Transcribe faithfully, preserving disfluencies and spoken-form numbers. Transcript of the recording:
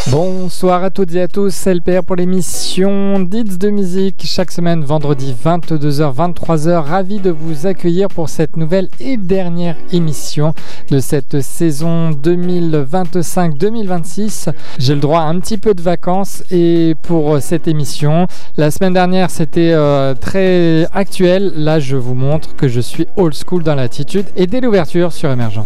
Bonsoir à toutes et à tous, c'est L P R pour l'émission Dits de musique, chaque semaine vendredi vingt-deux heures vingt-trois heures. Ravi de vous accueillir pour cette nouvelle et dernière émission de cette saison deux mille vingt-cinq deux mille vingt-six. J'ai le droit à un petit peu de vacances et pour cette émission, la semaine dernière c'était euh, très actuel. Là je vous montre que je suis old school dans l'attitude et dès l'ouverture sur Émergence.